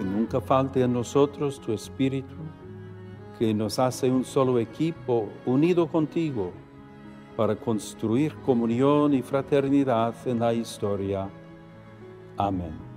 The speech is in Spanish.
Que nunca falte en nosotros tu Espíritu, que nos hace un solo equipo unido contigo para construir comunión y fraternidad en la historia. Amén.